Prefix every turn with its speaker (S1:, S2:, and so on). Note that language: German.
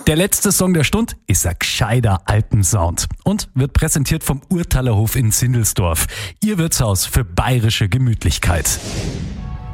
S1: Der letzte Song der Stund ist ein gescheiter Alpensound und wird präsentiert vom Urtalerhof in Sindelsdorf. Ihr Wirtshaus für bayerische Gemütlichkeit.